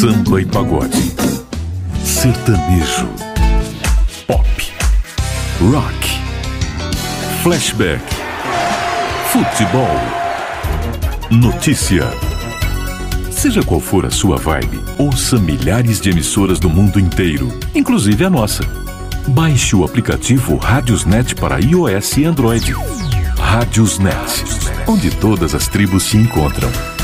samba e pagode, sertanejo, pop, rock, flashback, futebol, notícia. Seja qual for a sua vibe, ouça milhares de emissoras do mundo inteiro, inclusive a nossa. Baixe o aplicativo Radiosnet para iOS e Android. Radiosnet, onde todas as tribos se encontram.